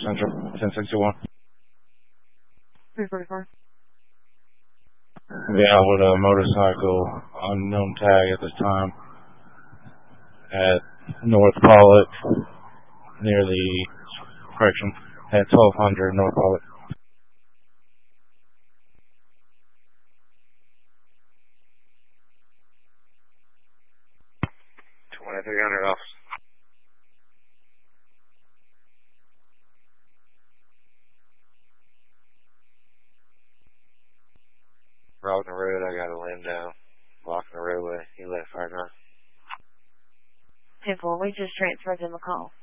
Central 1061. 344. Yeah, with a motorcycle, unknown tag at this time, at North Pollock, near the, correction, at 1200 North Pollock. 2300 off. Routing the road, I got a limb down. Blocking the roadway. He left fire now. 10-4, we just transferred them a call.